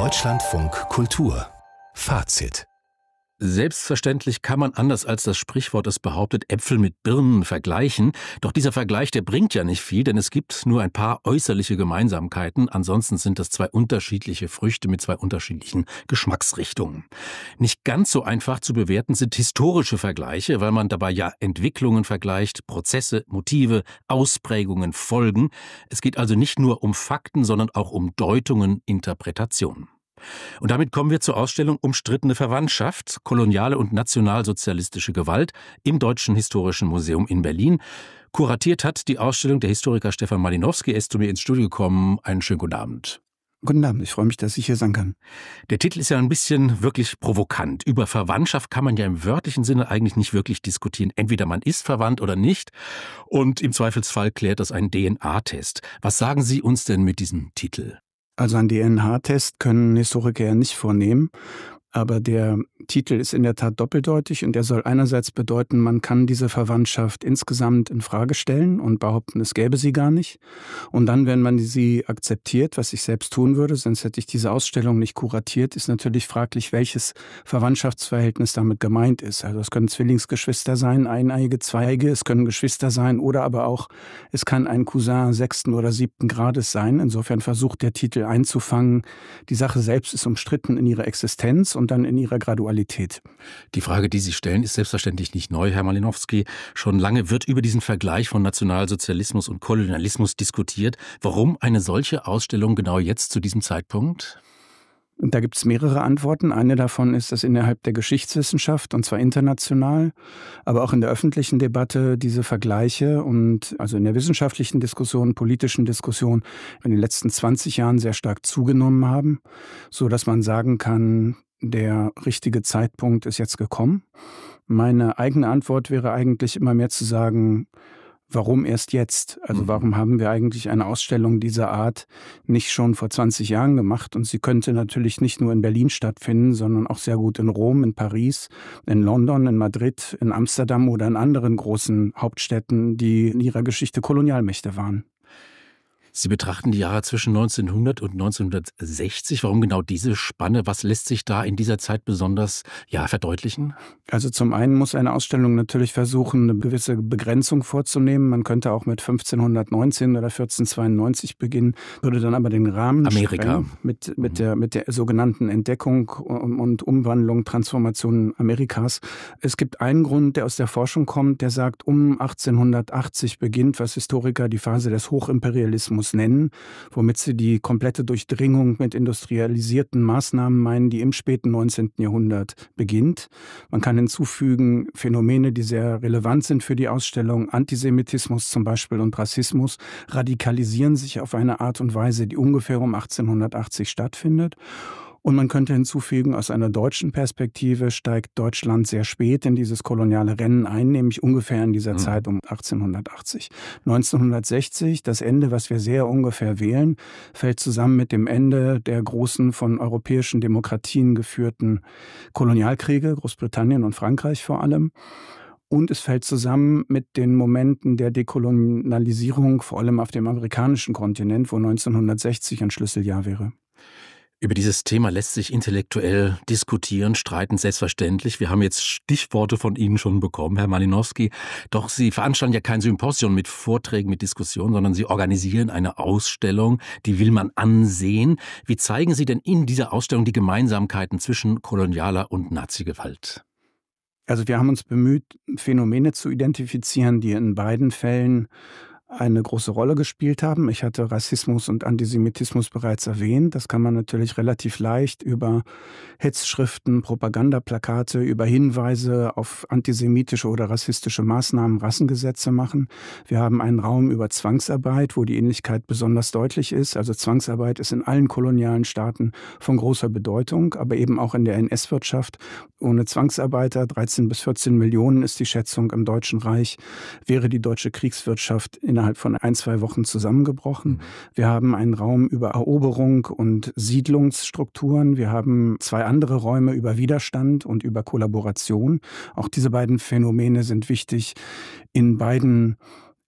Deutschlandfunk Kultur Fazit. Selbstverständlich kann man, anders als das Sprichwort es behauptet, Äpfel mit Birnen vergleichen. Doch dieser Vergleich, der bringt ja nicht viel, denn es gibt nur ein paar äußerliche Gemeinsamkeiten. Ansonsten sind das zwei unterschiedliche Früchte mit zwei unterschiedlichen Geschmacksrichtungen. Nicht ganz so einfach zu bewerten sind historische Vergleiche, weil man dabei ja Entwicklungen vergleicht, Prozesse, Motive, Ausprägungen, Folgen. Es geht also nicht nur um Fakten, sondern auch um Deutungen, Interpretationen. Und damit kommen wir zur Ausstellung Umstrittene Verwandtschaft, koloniale und nationalsozialistische Gewalt im Deutschen Historischen Museum in Berlin. Kuratiert hat die Ausstellung der Historiker Stefan Malinowski. Er ist zu mir ins Studio gekommen. Einen schönen guten Abend. Guten Abend, ich freue mich, dass ich hier sein kann. Der Titel ist ja ein bisschen wirklich provokant. Über Verwandtschaft kann man ja im wörtlichen Sinne eigentlich nicht wirklich diskutieren. Entweder man ist verwandt oder nicht. Und im Zweifelsfall klärt das ein DNA-Test. Was sagen Sie uns denn mit diesem Titel? Also einen DNA-Test können Historiker ja nicht vornehmen, aber der Titel ist in der Tat doppeldeutig und er soll einerseits bedeuten, man kann diese Verwandtschaft insgesamt in Frage stellen und behaupten, es gäbe sie gar nicht. Und dann, wenn man sie akzeptiert, was ich selbst tun würde, sonst hätte ich diese Ausstellung nicht kuratiert, ist natürlich fraglich, welches Verwandtschaftsverhältnis damit gemeint ist. Also es können Zwillingsgeschwister sein, eineiige, zweieiige, es können Geschwister sein oder aber auch, es kann ein Cousin 6. oder 7. Grades sein. Insofern versucht der Titel einzufangen, die Sache selbst ist umstritten in ihrer Existenz und dann in ihrer Gradualität. Die Frage, die Sie stellen, ist selbstverständlich nicht neu, Herr Malinowski. Schon lange wird über diesen Vergleich von Nationalsozialismus und Kolonialismus diskutiert. Warum eine solche Ausstellung genau jetzt zu diesem Zeitpunkt? Und da gibt es mehrere Antworten. Eine davon ist, dass innerhalb der Geschichtswissenschaft, und zwar international, aber auch in der öffentlichen Debatte diese Vergleiche und also in der wissenschaftlichen Diskussion, politischen Diskussion in den letzten 20 Jahren sehr stark zugenommen haben, so dass man sagen kann, der richtige Zeitpunkt ist jetzt gekommen. Meine eigene Antwort wäre eigentlich immer mehr zu sagen, warum erst jetzt? Also warum haben wir eigentlich eine Ausstellung dieser Art nicht schon vor 20 Jahren gemacht? Und sie könnte natürlich nicht nur in Berlin stattfinden, sondern auch sehr gut in Rom, in Paris, in London, in Madrid, in Amsterdam oder in anderen großen Hauptstädten, die in ihrer Geschichte Kolonialmächte waren. Sie betrachten die Jahre zwischen 1900 und 1960. Warum genau diese Spanne? Was lässt sich da in dieser Zeit besonders verdeutlichen? Also zum einen muss eine Ausstellung natürlich versuchen, eine gewisse Begrenzung vorzunehmen. Man könnte auch mit 1519 oder 1492 beginnen, würde dann aber den Rahmen Amerika mit der sogenannten Entdeckung und Umwandlung, Transformation Amerikas. Es gibt einen Grund, der aus der Forschung kommt, der sagt, um 1880 beginnt, was Historiker die Phase des Hochimperialismus nennen, womit sie die komplette Durchdringung mit industrialisierten Maßnahmen meinen, die im späten 19. Jahrhundert beginnt. Man kann hinzufügen Phänomene, die sehr relevant sind für die Ausstellung. Antisemitismus zum Beispiel und Rassismus radikalisieren sich auf eine Art und Weise, die ungefähr um 1880 stattfindet. Und man könnte hinzufügen, aus einer deutschen Perspektive steigt Deutschland sehr spät in dieses koloniale Rennen ein, nämlich ungefähr in dieser Zeit um 1880. 1960, das Ende, was wir sehr ungefähr wählen, fällt zusammen mit dem Ende der großen von europäischen Demokratien geführten Kolonialkriege, Großbritannien und Frankreich vor allem. Und es fällt zusammen mit den Momenten der Dekolonialisierung, vor allem auf dem amerikanischen Kontinent, wo 1960 ein Schlüsseljahr wäre. Über dieses Thema lässt sich intellektuell diskutieren, streiten, selbstverständlich. Wir haben jetzt Stichworte von Ihnen schon bekommen, Herr Malinowski. Doch Sie veranstalten ja kein Symposium mit Vorträgen, mit Diskussionen, sondern Sie organisieren eine Ausstellung, die will man ansehen. Wie zeigen Sie denn in dieser Ausstellung die Gemeinsamkeiten zwischen kolonialer und Nazigewalt? Also wir haben uns bemüht, Phänomene zu identifizieren, die in beiden Fällen eine große Rolle gespielt haben. Ich hatte Rassismus und Antisemitismus bereits erwähnt. Das kann man natürlich relativ leicht über Hetzschriften, Propagandaplakate, über Hinweise auf antisemitische oder rassistische Maßnahmen, Rassengesetze machen. Wir haben einen Raum über Zwangsarbeit, wo die Ähnlichkeit besonders deutlich ist. Also Zwangsarbeit ist in allen kolonialen Staaten von großer Bedeutung, aber eben auch in der NS-Wirtschaft. Ohne Zwangsarbeiter, 13 bis 14 Millionen ist die Schätzung im Deutschen Reich, wäre die deutsche Kriegswirtschaft innerhalb von 1-2 Wochen zusammengebrochen. Wir haben einen Raum über Eroberung und Siedlungsstrukturen. Wir haben 2 andere Räume über Widerstand und über Kollaboration. Auch diese beiden Phänomene sind wichtig in beiden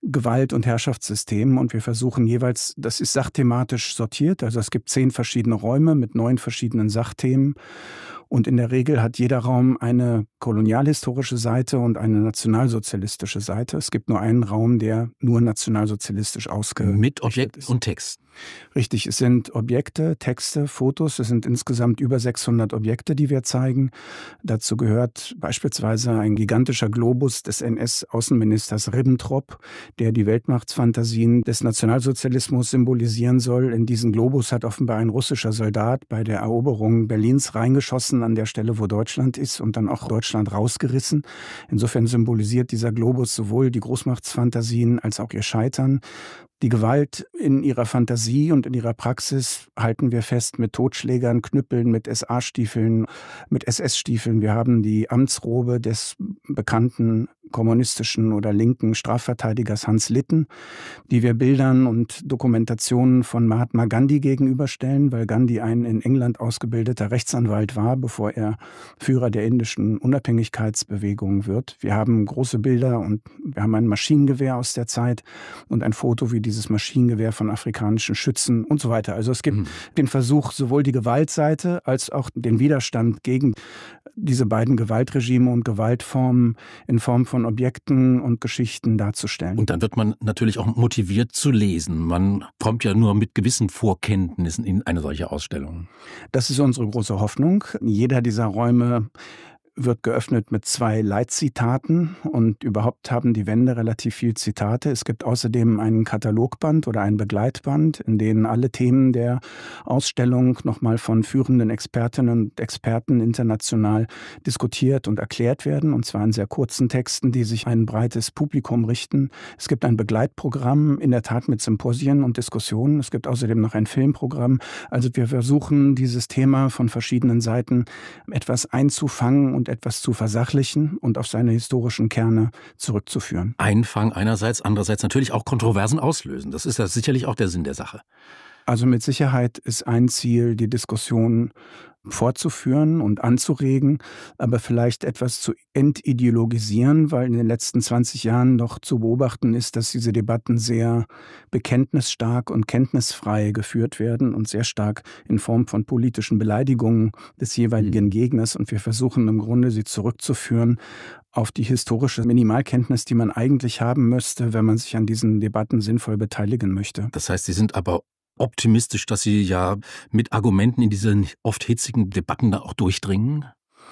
Gewalt- und Herrschaftssystemen und wir versuchen jeweils, das ist sachthematisch sortiert, also es gibt 10 verschiedene Räume mit 9 verschiedenen Sachthemen. Und in der Regel hat jeder Raum eine kolonialhistorische Seite und eine nationalsozialistische Seite. Es gibt nur einen Raum, der nur nationalsozialistisch ausgerichtet ist. Mit Objekt und Text. Richtig, es sind Objekte, Texte, Fotos. Es sind insgesamt über 600 Objekte, die wir zeigen. Dazu gehört beispielsweise ein gigantischer Globus des NS-Außenministers Ribbentrop, der die Weltmachtsfantasien des Nationalsozialismus symbolisieren soll. In diesen Globus hat offenbar ein russischer Soldat bei der Eroberung Berlins reingeschossen an der Stelle, wo Deutschland ist, und dann auch Deutschland rausgerissen. Insofern symbolisiert dieser Globus sowohl die Großmachtsfantasien als auch ihr Scheitern. Die Gewalt in ihrer Fantasie und in ihrer Praxis halten wir fest mit Totschlägern, Knüppeln, mit SA-Stiefeln, mit SS-Stiefeln. Wir haben die Amtsrobe des bekannten kommunistischen oder linken Strafverteidigers Hans Litten, die wir Bildern und Dokumentationen von Mahatma Gandhi gegenüberstellen, weil Gandhi ein in England ausgebildeter Rechtsanwalt war, bevor er Führer der indischen Unabhängigkeitsbewegung wird. Wir haben große Bilder und wir haben ein Maschinengewehr aus der Zeit und ein Foto, wie dieses Maschinengewehr von afrikanischen Schützen und so weiter. Also es gibt den Versuch, sowohl die Gewaltseite als auch den Widerstand gegen diese beiden Gewaltregime und Gewaltformen in Form von Objekten und Geschichten darzustellen. Und dann wird man natürlich auch motiviert zu lesen. Man kommt ja nur mit gewissen Vorkenntnissen in eine solche Ausstellung. Das ist unsere große Hoffnung. Jeder dieser Räume wird geöffnet mit 2 Leitzitaten und überhaupt haben die Wände relativ viel Zitate. Es gibt außerdem einen Katalogband oder ein Begleitband, in denen alle Themen der Ausstellung nochmal von führenden Expertinnen und Experten international diskutiert und erklärt werden, und zwar in sehr kurzen Texten, die sich an ein breites Publikum richten. Es gibt ein Begleitprogramm, in der Tat mit Symposien und Diskussionen. Es gibt außerdem noch ein Filmprogramm. Also wir versuchen, dieses Thema von verschiedenen Seiten etwas einzufangen und etwas zu versachlichen und auf seine historischen Kerne zurückzuführen. Einfangen einerseits, andererseits natürlich auch Kontroversen auslösen. Das ist ja sicherlich auch der Sinn der Sache. Also mit Sicherheit ist ein Ziel, die Diskussion fortzuführen und anzuregen, aber vielleicht etwas zu entideologisieren, weil in den letzten 20 Jahren noch zu beobachten ist, dass diese Debatten sehr bekenntnisstark und kenntnisfrei geführt werden und sehr stark in Form von politischen Beleidigungen des jeweiligen Gegners. Und wir versuchen im Grunde, sie zurückzuführen auf die historische Minimalkenntnis, die man eigentlich haben müsste, wenn man sich an diesen Debatten sinnvoll beteiligen möchte. Das heißt, Sie sind aber optimistisch, dass Sie ja mit Argumenten in diesen oft hitzigen Debatten da auch durchdringen?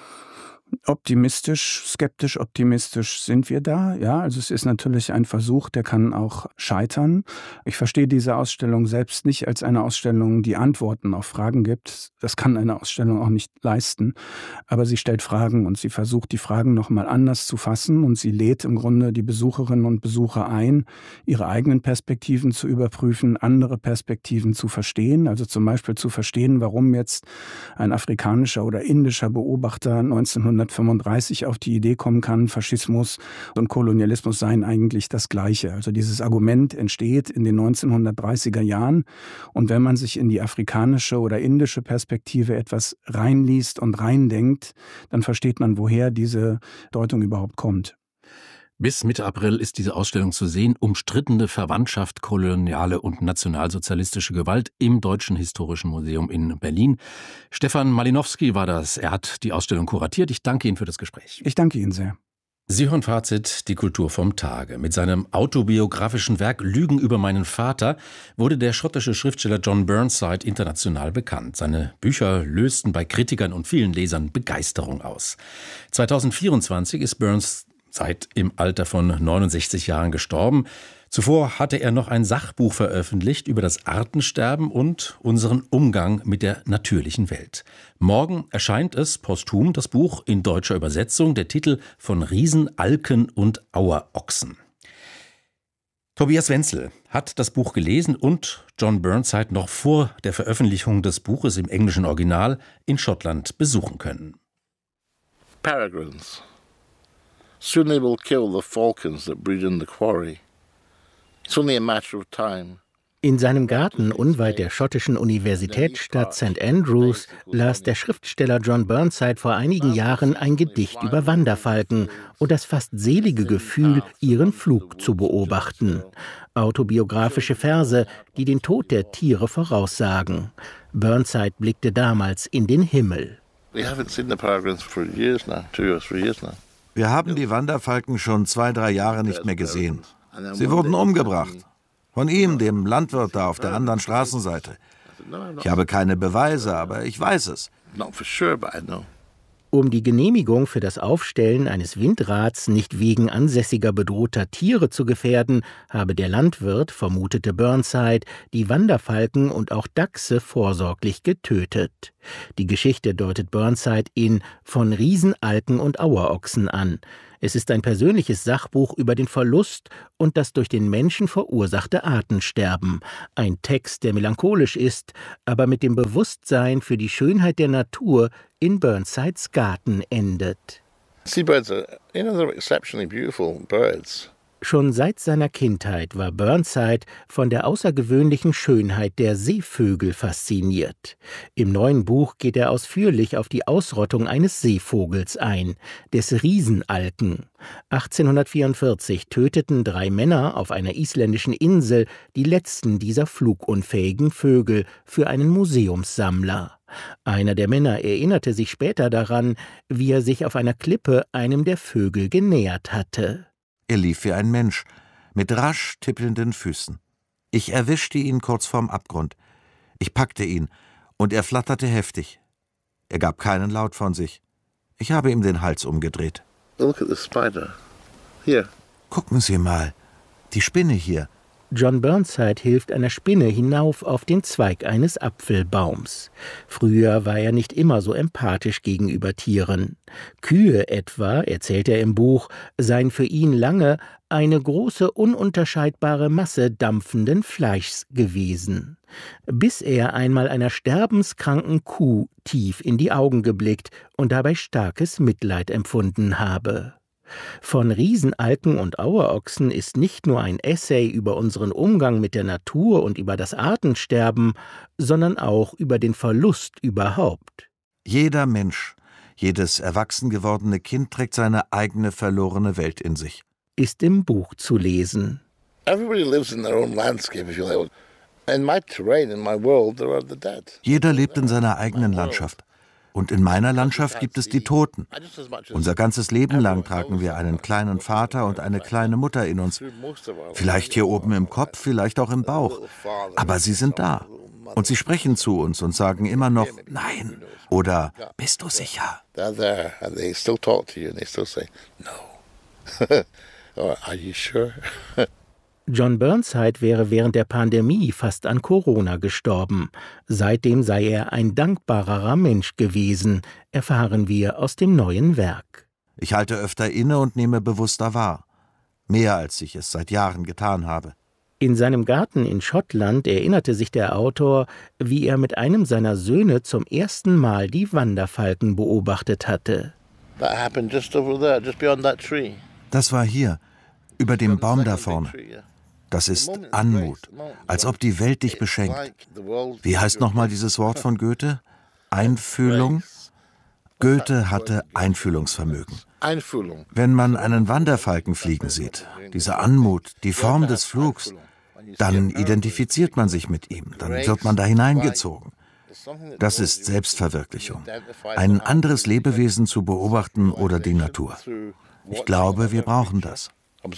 Optimistisch, skeptisch, optimistisch sind wir da. Ja, also es ist natürlich ein Versuch, der kann auch scheitern. Ich verstehe diese Ausstellung selbst nicht als eine Ausstellung, die Antworten auf Fragen gibt. Das kann eine Ausstellung auch nicht leisten. Aber sie stellt Fragen und sie versucht, die Fragen nochmal anders zu fassen. Und sie lädt im Grunde die Besucherinnen und Besucher ein, ihre eigenen Perspektiven zu überprüfen, andere Perspektiven zu verstehen. Also zum Beispiel zu verstehen, warum jetzt ein afrikanischer oder indischer Beobachter 1935 auf die Idee kommen kann, Faschismus und Kolonialismus seien eigentlich das Gleiche. Also dieses Argument entsteht in den 1930er Jahren. Und wenn man sich in die afrikanische oder indische Perspektive etwas reinliest und reindenkt, dann versteht man, woher diese Deutung überhaupt kommt. Bis Mitte April ist diese Ausstellung zu sehen. Umstrittene Verwandtschaft, koloniale und nationalsozialistische Gewalt im Deutschen Historischen Museum in Berlin. Stefan Malinowski war das. Er hat die Ausstellung kuratiert. Ich danke Ihnen für das Gespräch. Ich danke Ihnen sehr. Sie hören Fazit, die Kultur vom Tage. Mit seinem autobiografischen Werk Lügen über meinen Vater wurde der schottische Schriftsteller John Burnside international bekannt. Seine Bücher lösten bei Kritikern und vielen Lesern Begeisterung aus. 2024 ist Burnside im Alter von 69 Jahren gestorben. Zuvor hatte er noch ein Sachbuch veröffentlicht über das Artensterben und unseren Umgang mit der natürlichen Welt. Morgen erscheint es posthum, das Buch in deutscher Übersetzung, der Titel Von Riesen, Alken und Auerochsen. Tobias Wenzel hat das Buch gelesen und John Burnside noch vor der Veröffentlichung des Buches im englischen Original in Schottland besuchen können. Peregrines. Soon they will kill the falcons that breed in the quarry. It's only a matter of time. In seinem Garten unweit der schottischen Universitätsstadt St. Andrews las der Schriftsteller John Burnside vor einigen Jahren ein Gedicht über Wanderfalken und das fast selige Gefühl, ihren Flug zu beobachten. Autobiografische Verse, die den Tod der Tiere voraussagen. Burnside blickte damals in den Himmel. Wir haben die Wanderfalken schon 2-3 Jahre nicht mehr gesehen. Sie wurden umgebracht. Von ihm, dem Landwirt da auf der anderen Straßenseite. Ich habe keine Beweise, aber ich weiß es. Um die Genehmigung für das Aufstellen eines Windrads nicht wegen ansässiger bedrohter Tiere zu gefährden, habe der Landwirt, vermutete Burnside, die Wanderfalken und auch Dachse vorsorglich getötet. Die Geschichte deutet Burnside in »Von Riesenalken und Auerochsen« an. Es ist ein persönliches Sachbuch über den Verlust und das durch den Menschen verursachte Artensterben. Ein Text, der melancholisch ist, aber mit dem Bewusstsein für die Schönheit der Natur in Burnsides Garten endet. Seabirds are, they're exceptionally beautiful birds. Schon seit seiner Kindheit war Burnside von der außergewöhnlichen Schönheit der Seevögel fasziniert. Im neuen Buch geht er ausführlich auf die Ausrottung eines Seevogels ein, des Riesenalken. 1844 töteten 3 Männer auf einer isländischen Insel die letzten dieser flugunfähigen Vögel für einen Museumssammler. Einer der Männer erinnerte sich später daran, wie er sich auf einer Klippe einem der Vögel genähert hatte. Er lief wie ein Mensch, mit rasch tippelnden Füßen. Ich erwischte ihn kurz vorm Abgrund. Ich packte ihn, und er flatterte heftig. Er gab keinen Laut von sich. Ich habe ihm den Hals umgedreht. Look at the spider. Here. Gucken Sie mal, die Spinne hier. John Burnside hilft einer Spinne hinauf auf den Zweig eines Apfelbaums. Früher war er nicht immer so empathisch gegenüber Tieren. Kühe etwa, erzählt er im Buch, seien für ihn lange eine große, ununterscheidbare Masse dampfenden Fleischs gewesen. Bis er einmal einer sterbenskranken Kuh tief in die Augen geblickt und dabei starkes Mitleid empfunden habe. Von Riesenalken und Auerochsen ist nicht nur ein Essay über unseren Umgang mit der Natur und über das Artensterben, sondern auch über den Verlust überhaupt. Jeder Mensch, jedes erwachsen gewordene Kind trägt seine eigene verlorene Welt in sich. Ist im Buch zu lesen. Everybody lives in their own landscape, if you like. In my terrain, in my world, there are the dead. Jeder lebt in seiner eigenen Landschaft. Und in meiner Landschaft gibt es die Toten. Unser ganzes Leben lang tragen wir einen kleinen Vater und eine kleine Mutter in uns. Vielleicht hier oben im Kopf, vielleicht auch im Bauch. Aber sie sind da. Und sie sprechen zu uns und sagen immer noch Nein oder Bist du sicher? They're there and they still talk to you and they still say no. Or, are you sure? John Burnside wäre während der Pandemie fast an Corona gestorben. Seitdem sei er ein dankbarerer Mensch gewesen, erfahren wir aus dem neuen Werk. Ich halte öfter inne und nehme bewusster wahr. Mehr als ich es seit Jahren getan habe. In seinem Garten in Schottland erinnerte sich der Autor, wie er mit einem seiner Söhne zum ersten Mal die Wanderfalken beobachtet hatte. That happened just over there, just beyond that tree. Das war hier, über dem Baum da vorne. Das ist Anmut, als ob die Welt dich beschenkt. Wie heißt nochmal dieses Wort von Goethe? Einfühlung? Goethe hatte Einfühlungsvermögen. Wenn man einen Wanderfalken fliegen sieht, diese Anmut, die Form des Flugs, dann identifiziert man sich mit ihm, dann wird man da hineingezogen. Das ist Selbstverwirklichung. Ein anderes Lebewesen zu beobachten oder die Natur. Ich glaube, wir brauchen das.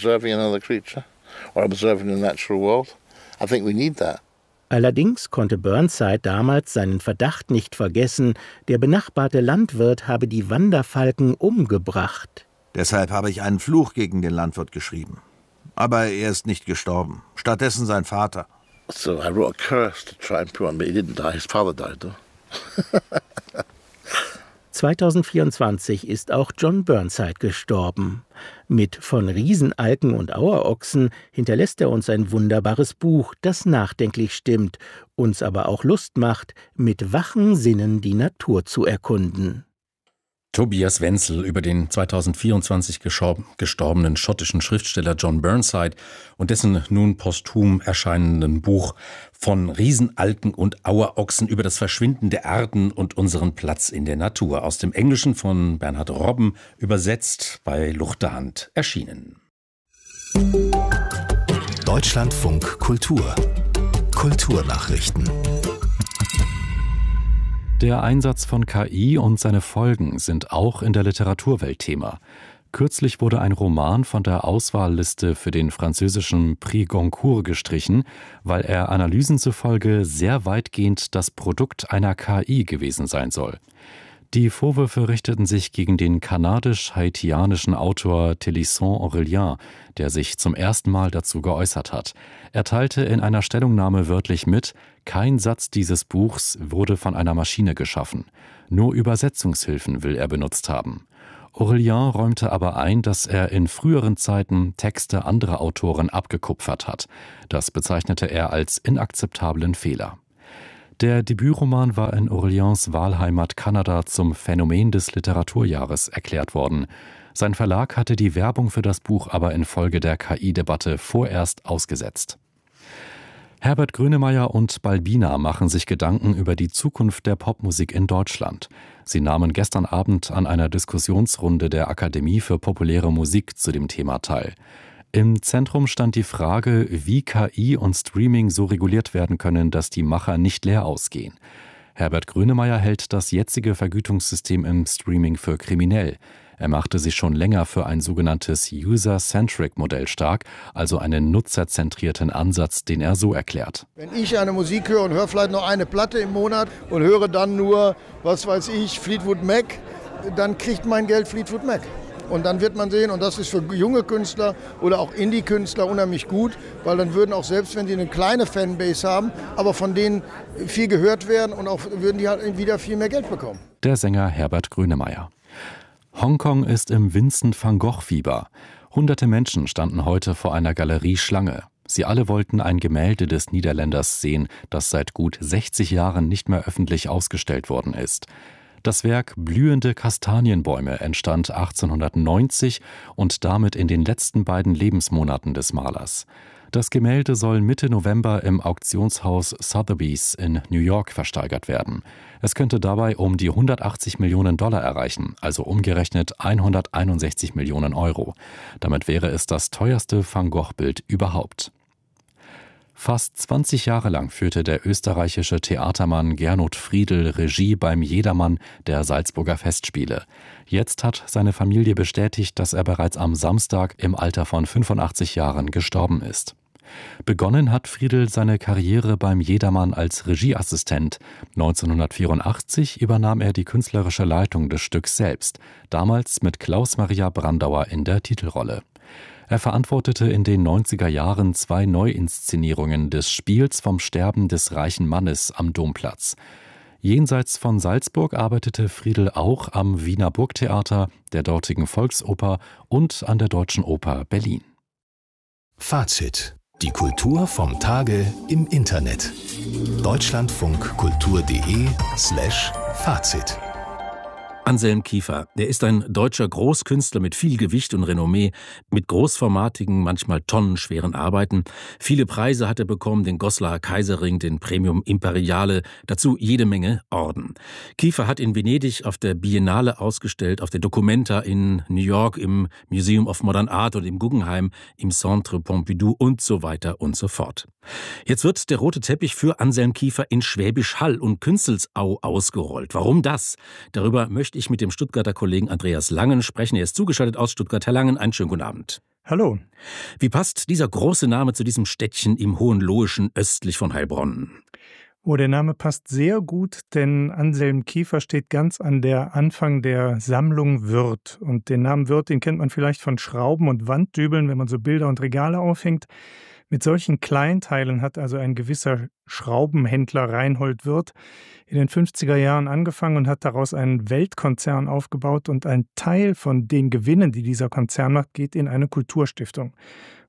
Allerdings konnte Burnside damals seinen Verdacht nicht vergessen, der benachbarte Landwirt habe die Wanderfalken umgebracht. Deshalb habe ich einen Fluch gegen den Landwirt geschrieben. Aber er ist nicht gestorben. Stattdessen sein Vater. So I wrote a curse to try and prove him, but he didn't die. His father died, though. 2024 ist auch John Burnside gestorben. Mit Von Riesenalken und Auerochsen hinterlässt er uns ein wunderbares Buch, das nachdenklich stimmt, uns aber auch Lust macht, mit wachen Sinnen die Natur zu erkunden. Tobias Wenzel über den 2024 gestorbenen schottischen Schriftsteller John Burnside und dessen nun posthum erscheinenden Buch Von Riesenalken und Auerochsen über das Verschwinden der Arten und unseren Platz in der Natur. Aus dem Englischen von Bernhard Robben, übersetzt bei Luchterhand erschienen. Deutschlandfunk Kultur. Kulturnachrichten. Der Einsatz von KI und seine Folgen sind auch in der Literaturwelt Thema. Kürzlich wurde ein Roman von der Auswahlliste für den französischen Prix Goncourt gestrichen, weil er Analysen zufolge sehr weitgehend das Produkt einer KI gewesen sein soll. Die Vorwürfe richteten sich gegen den kanadisch-haitianischen Autor Télisson Aurélien, der sich zum ersten Mal dazu geäußert hat. Er teilte in einer Stellungnahme wörtlich mit: Kein Satz dieses Buchs wurde von einer Maschine geschaffen. Nur Übersetzungshilfen will er benutzt haben. Aurélien räumte aber ein, dass er in früheren Zeiten Texte anderer Autoren abgekupfert hat. Das bezeichnete er als inakzeptablen Fehler. Der Debütroman war in Aureliens Wahlheimat Kanada zum Phänomen des Literaturjahres erklärt worden. Sein Verlag hatte die Werbung für das Buch aber infolge der KI-Debatte vorerst ausgesetzt. Herbert Grönemeyer und Balbina machen sich Gedanken über die Zukunft der Popmusik in Deutschland. Sie nahmen gestern Abend an einer Diskussionsrunde der Akademie für populäre Musik zu dem Thema teil. Im Zentrum stand die Frage, wie KI und Streaming so reguliert werden können, dass die Macher nicht leer ausgehen. Herbert Grönemeyer hält das jetzige Vergütungssystem im Streaming für kriminell. Er machte sich schon länger für ein sogenanntes User-Centric-Modell stark, also einen nutzerzentrierten Ansatz, den er so erklärt. Wenn ich eine Musik höre und höre vielleicht noch eine Platte im Monat und höre dann nur, was weiß ich, Fleetwood Mac, dann kriegt mein Geld Fleetwood Mac. Und dann wird man sehen, und das ist für junge Künstler oder auch Indie-Künstler unheimlich gut, weil dann würden auch, selbst wenn sie eine kleine Fanbase haben, aber von denen viel gehört werden und auch würden die halt wieder viel mehr Geld bekommen. Der Sänger Herbert Grönemeyer. Hongkong ist im Vincent van Gogh-Fieber. Hunderte Menschen standen heute vor einer Galerie Schlange. Sie alle wollten ein Gemälde des Niederländers sehen, das seit gut 60 Jahren nicht mehr öffentlich ausgestellt worden ist. Das Werk Blühende Kastanienbäume entstand 1890 und damit in den letzten beiden Lebensmonaten des Malers. Das Gemälde soll Mitte November im Auktionshaus Sotheby's in New York versteigert werden. Es könnte dabei um die 180 Millionen Dollar erreichen, also umgerechnet 161 Millionen Euro. Damit wäre es das teuerste Van Gogh-Bild überhaupt. Fast 20 Jahre lang führte der österreichische Theatermann Gernot Friedl Regie beim Jedermann der Salzburger Festspiele. Jetzt hat seine Familie bestätigt, dass er bereits am Samstag im Alter von 85 Jahren gestorben ist. Begonnen hat Friedl seine Karriere beim Jedermann als Regieassistent. 1984 übernahm er die künstlerische Leitung des Stücks selbst, damals mit Klaus-Maria Brandauer in der Titelrolle. Er verantwortete in den 90er Jahren 2 Neuinszenierungen des Spiels vom Sterben des reichen Mannes am Domplatz. Jenseits von Salzburg arbeitete Friedl auch am Wiener Burgtheater, der dortigen Volksoper und an der Deutschen Oper Berlin. Fazit: Die Kultur vom Tage im Internet. deutschlandfunkkultur.de/Fazit. Anselm Kiefer, der ist ein deutscher Großkünstler mit viel Gewicht und Renommee, mit großformatigen, manchmal tonnenschweren Arbeiten. Viele Preise hat er bekommen, den Goslar Kaiserring, den Premium Imperiale, dazu jede Menge Orden. Kiefer hat in Venedig auf der Biennale ausgestellt, auf der Documenta in New York, im Museum of Modern Art und im Guggenheim, im Centre Pompidou und so weiter und so fort. Jetzt wird der rote Teppich für Anselm Kiefer in Schwäbisch Hall und Künzelsau ausgerollt. Warum das? Darüber möchte ich mit dem Stuttgarter Kollegen Andreas Langen sprechen. Er ist zugeschaltet aus Stuttgart. Herr Langen, einen schönen guten Abend. Hallo. Wie passt dieser große Name zu diesem Städtchen im Hohenlohischen östlich von Heilbronn? Oh, der Name passt sehr gut, denn Anselm Kiefer steht ganz an der Anfang der Sammlung Würth. Und den Namen Würth, den kennt man vielleicht von Schrauben und Wanddübeln, wenn man so Bilder und Regale aufhängt. Mit solchen Kleinteilen hat also ein gewisser Schraubenhändler Reinhold Würth in den 50er Jahren angefangen und hat daraus einen Weltkonzern aufgebaut. Und ein Teil von den Gewinnen, die dieser Konzern macht, geht in eine Kulturstiftung.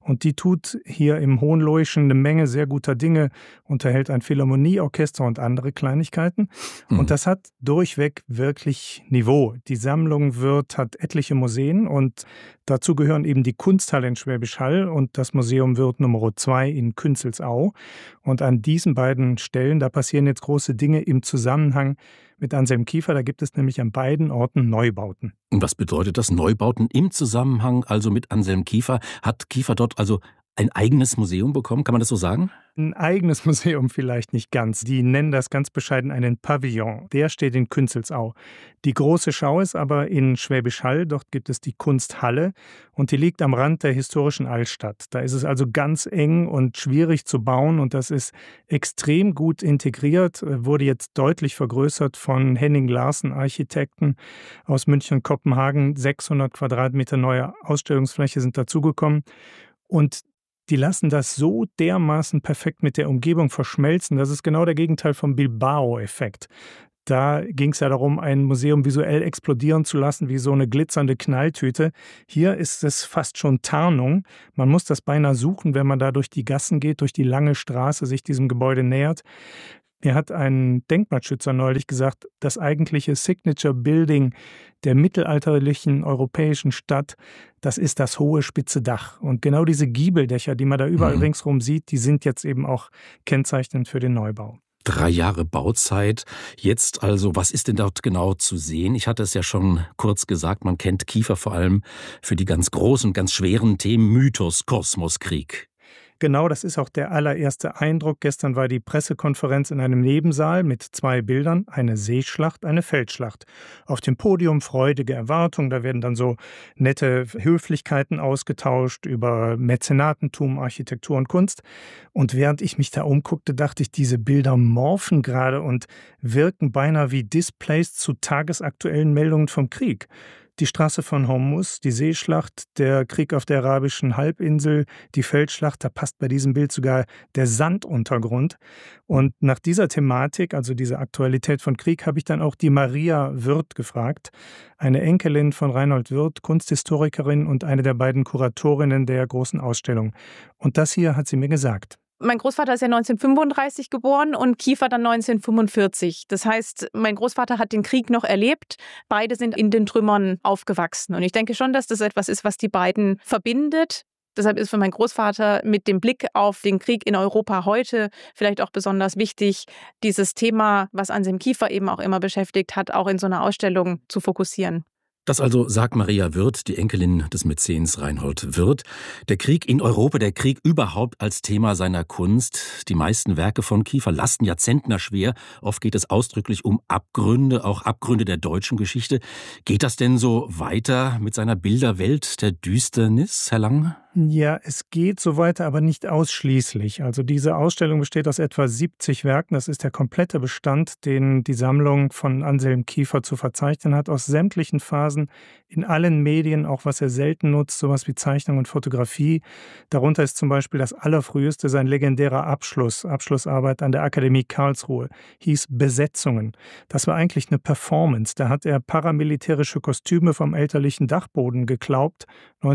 Und die tut hier im Hohenloischen eine Menge sehr guter Dinge, unterhält ein Philharmonieorchester und andere Kleinigkeiten. Und das hat durchweg wirklich Niveau. Die Sammlung hat etliche Museen und dazu gehören eben die Kunsthalle in Schwäbisch Hall und das Museum Wirth Nr. 2 in Künzelsau. Und an diesen beiden Stellen, da passieren jetzt große Dinge im Zusammenhang mit Anselm Kiefer. Da gibt es nämlich an beiden Orten Neubauten. Und was bedeutet das, Neubauten im Zusammenhang also mit Anselm Kiefer? Hat Kiefer dort also ein eigenes Museum bekommen, kann man das so sagen? Ein eigenes Museum vielleicht nicht ganz. Die nennen das ganz bescheiden einen Pavillon. Der steht in Künzelsau. Die große Schau ist aber in Schwäbisch Hall. Dort gibt es die Kunsthalle und die liegt am Rand der historischen Altstadt. Da ist es also ganz eng und schwierig zu bauen und das ist extrem gut integriert, wurde jetzt deutlich vergrößert von Henning Larsen, Architekten aus München und Kopenhagen. 600 Quadratmeter neue Ausstellungsfläche sind dazugekommen und die lassen das so dermaßen perfekt mit der Umgebung verschmelzen. Das ist genau der Gegenteil vom Bilbao-Effekt. Da ging es ja darum, ein Museum visuell explodieren zu lassen, wie so eine glitzernde Knalltüte. Hier ist es fast schon Tarnung. Man muss das beinahe suchen, wenn man da durch die Gassen geht, durch die lange Straße sich diesem Gebäude nähert. Mir hat ein Denkmalschützer neulich gesagt, das eigentliche Signature Building der mittelalterlichen europäischen Stadt, das ist das hohe spitze Dach. Und genau diese Giebeldächer, die man da überall ringsrum sieht, die sind jetzt eben auch kennzeichnend für den Neubau. 3 Jahre Bauzeit. Jetzt also, was ist denn dort genau zu sehen? Ich hatte es ja schon kurz gesagt, man kennt Kiefer vor allem für die ganz großen, ganz schweren Themen Mythos, Kosmos, Krieg. Genau, das ist auch der allererste Eindruck. Gestern war die Pressekonferenz in einem Nebensaal mit 2 Bildern, eine Seeschlacht, eine Feldschlacht. Auf dem Podium freudige Erwartung, da werden dann so nette Höflichkeiten ausgetauscht über Mäzenatentum, Architektur und Kunst. Und während ich mich da umguckte, dachte ich, diese Bilder morphen gerade und wirken beinahe wie Displays zu tagesaktuellen Meldungen vom Krieg. Die Straße von Hormuz, die Seeschlacht, der Krieg auf der arabischen Halbinsel, die Feldschlacht, da passt bei diesem Bild sogar der Sanduntergrund. Und nach dieser Thematik, also dieser Aktualität von Krieg, habe ich dann auch die Maria Wirth gefragt, eine Enkelin von Reinhold Wirth, Kunsthistorikerin und eine der beiden Kuratorinnen der großen Ausstellung. Und das hier hat sie mir gesagt. Mein Großvater ist ja 1935 geboren und Kiefer dann 1945. Das heißt, mein Großvater hat den Krieg noch erlebt. Beide sind in den Trümmern aufgewachsen. Und ich denke schon, dass das etwas ist, was die beiden verbindet. Deshalb ist für meinen Großvater mit dem Blick auf den Krieg in Europa heute vielleicht auch besonders wichtig, dieses Thema, was Anselm Kiefer eben auch immer beschäftigt hat, auch in so einer Ausstellung zu fokussieren. Das also sagt Maria Wirth, die Enkelin des Mäzens Reinhold Wirth. Der Krieg in Europa, der Krieg überhaupt als Thema seiner Kunst. Die meisten Werke von Kiefer lasten ja zentnerschwer. Oft geht es ausdrücklich um Abgründe, auch Abgründe der deutschen Geschichte. Geht das denn so weiter mit seiner Bilderwelt der Düsternis, Herr Lang? Ja, es geht so weiter, aber nicht ausschließlich. Also diese Ausstellung besteht aus etwa 70 Werken. Das ist der komplette Bestand, den die Sammlung von Anselm Kiefer zu verzeichnen hat, aus sämtlichen Phasen, in allen Medien, auch was er selten nutzt, sowas wie Zeichnung und Fotografie. Darunter ist zum Beispiel das allerfrüheste, sein legendärer Abschlussarbeit an der Akademie Karlsruhe, hieß Besetzungen. Das war eigentlich eine Performance. Da hat er paramilitärische Kostüme vom elterlichen Dachboden geklaubt,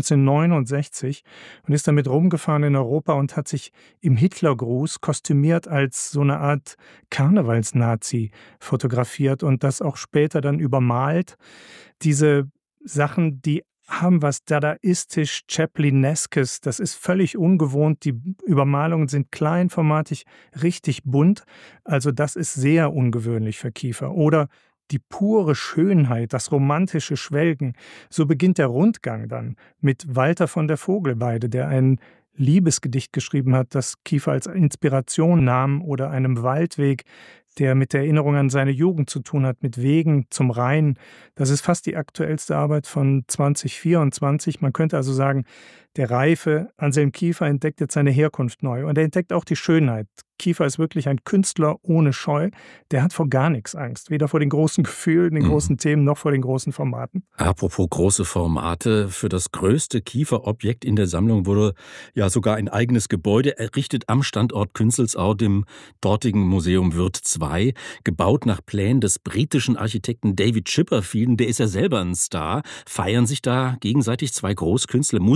1969. Und ist damit rumgefahren in Europa und hat sich im Hitlergruß kostümiert als so eine Art Karnevalsnazi fotografiert und das auch später dann übermalt. Diese Sachen, die haben was dadaistisch Chaplineskes. Das ist völlig ungewohnt. Die Übermalungen sind kleinformatig, richtig bunt. Also das ist sehr ungewöhnlich für Kiefer. Oder die pure Schönheit, das romantische Schwelgen. So beginnt der Rundgang dann mit Walter von der Vogelweide, der ein Liebesgedicht geschrieben hat, das Kiefer als Inspiration nahm, oder einem Waldweg, der mit der Erinnerung an seine Jugend zu tun hat, mit Wegen zum Rhein. Das ist fast die aktuellste Arbeit von 2024. Man könnte also sagen, der reife Anselm Kiefer entdeckt jetzt seine Herkunft neu und er entdeckt auch die Schönheit. Kiefer ist wirklich ein Künstler ohne Scheu. Der hat vor gar nichts Angst. Weder vor den großen Gefühlen, den großen Themen, noch vor den großen Formaten. Apropos große Formate. Für das größte Kiefer-Objekt in der Sammlung wurde ja sogar ein eigenes Gebäude errichtet am Standort Künzelsau, dem dortigen Museum Wirth 2. Gebaut nach Plänen des britischen Architekten David Chipperfield. Der ist ja selber ein Star. Feiern sich da gegenseitig 2 Großkünstler. Musste das sein?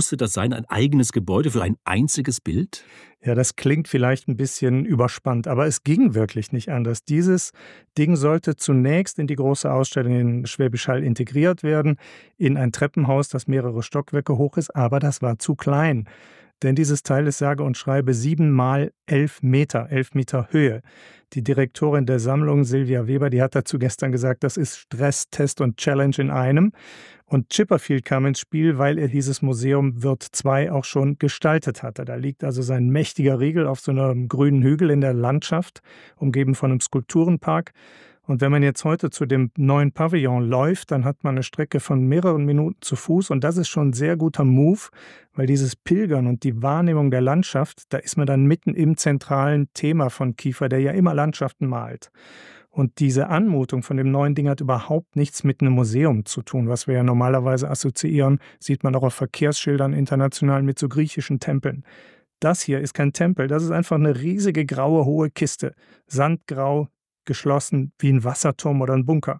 Schrein ein eigenes Gebäude für ein einziges Bild? Ja, das klingt vielleicht ein bisschen überspannt, aber es ging wirklich nicht anders. Dieses Ding sollte zunächst in die große Ausstellung in Schwäbisch Hall integriert werden, in ein Treppenhaus, das mehrere Stockwerke hoch ist, aber das war zu klein. Denn dieses Teil ist sage und schreibe 7 mal 11 Meter, 11 Meter Höhe. Die Direktorin der Sammlung, Silvia Weber, die hat dazu gestern gesagt, das ist Stress, Test und Challenge in einem. Und Chipperfield kam ins Spiel, weil er dieses Museum Wirth 2 auch schon gestaltet hatte. Da liegt also sein mächtiger Riegel auf so einem grünen Hügel in der Landschaft, umgeben von einem Skulpturenpark. Und wenn man jetzt heute zu dem neuen Pavillon läuft, dann hat man eine Strecke von mehreren Minuten zu Fuß. Und das ist schon ein sehr guter Move, weil dieses Pilgern und die Wahrnehmung der Landschaft, da ist man dann mitten im zentralen Thema von Kiefer, der ja immer Landschaften malt. Und diese Anmutung von dem neuen Ding hat überhaupt nichts mit einem Museum zu tun, was wir ja normalerweise assoziieren, sieht man auch auf Verkehrsschildern international mit so griechischen Tempeln. Das hier ist kein Tempel, das ist einfach eine riesige graue hohe Kiste, sandgrau, geschlossen wie ein Wasserturm oder ein Bunker.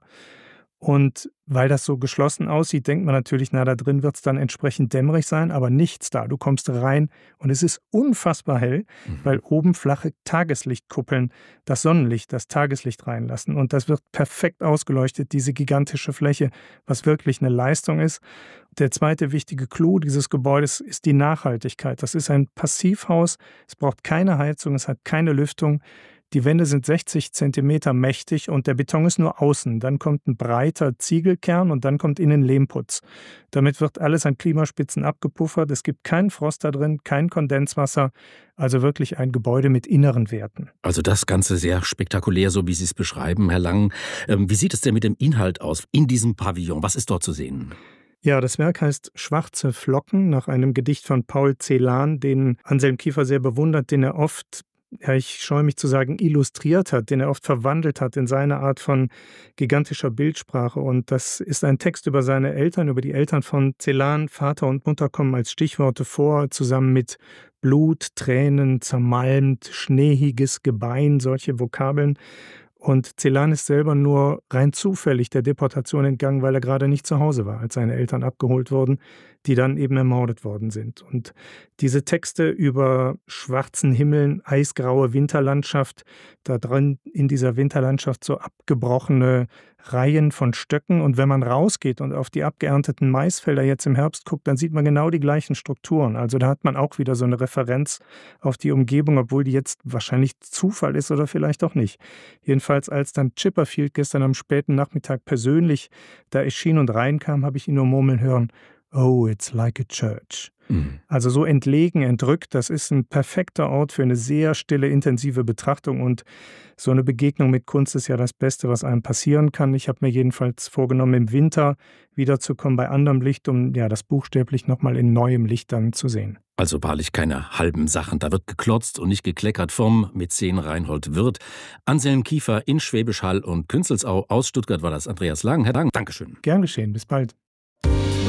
Und weil das so geschlossen aussieht, denkt man natürlich, na, da drin wird es dann entsprechend dämmerig sein, aber nichts da. Du kommst rein und es ist unfassbar hell, weil oben flache Tageslichtkuppeln das Sonnenlicht, das Tageslicht reinlassen. Und das wird perfekt ausgeleuchtet, diese gigantische Fläche, was wirklich eine Leistung ist. Der zweite wichtige Clou dieses Gebäudes ist die Nachhaltigkeit. Das ist ein Passivhaus, es braucht keine Heizung, es hat keine Lüftung. Die Wände sind 60 Zentimeter mächtig und der Beton ist nur außen. Dann kommt ein breiter Ziegelkern und dann kommt innen Lehmputz. Damit wird alles an Klimaspitzen abgepuffert. Es gibt keinen Frost da drin, kein Kondenswasser. Also wirklich ein Gebäude mit inneren Werten. Also das Ganze sehr spektakulär, so wie Sie es beschreiben, Herr Lang. Wie sieht es denn mit dem Inhalt aus in diesem Pavillon? Was ist dort zu sehen? Ja, das Werk heißt Schwarze Flocken, nach einem Gedicht von Paul Celan, den Anselm Kiefer sehr bewundert, den er oft, ja, ich scheue mich zu sagen, illustriert hat, den er oft verwandelt hat in seine Art von gigantischer Bildsprache. Und das ist ein Text über seine Eltern, über die Eltern von Celan. Vater und Mutter kommen als Stichworte vor, zusammen mit Blut, Tränen, zermalmt, schneehiges Gebein, solche Vokabeln. Und Celan ist selber nur rein zufällig der Deportation entgangen, weil er gerade nicht zu Hause war, als seine Eltern abgeholt wurden, die dann eben ermordet worden sind. Und diese Texte über schwarzen Himmeln, eisgraue Winterlandschaft, da drin in dieser Winterlandschaft so abgebrochene Reihen von Stöcken. Und wenn man rausgeht und auf die abgeernteten Maisfelder jetzt im Herbst guckt, dann sieht man genau die gleichen Strukturen. Also da hat man auch wieder so eine Referenz auf die Umgebung, obwohl die jetzt wahrscheinlich Zufall ist oder vielleicht auch nicht. Jedenfalls, als dann Chipperfield gestern am späten Nachmittag persönlich da erschien und reinkam, habe ich ihn nur murmeln hören: "Oh, it's like a church." Also so entlegen, entrückt, das ist ein perfekter Ort für eine sehr stille, intensive Betrachtung und so eine Begegnung mit Kunst ist ja das Beste, was einem passieren kann. Ich habe mir jedenfalls vorgenommen, im Winter wiederzukommen bei anderem Licht, um ja das buchstäblich nochmal in neuem Licht dann zu sehen. Also wahrlich keine halben Sachen. Da wird geklotzt und nicht gekleckert vom Mäzen Reinhold Wirth. Anselm Kiefer in Schwäbisch Hall und Künzelsau. Aus Stuttgart war das Andreas Lang. Herr Lang, Dankeschön. Gern geschehen, bis bald.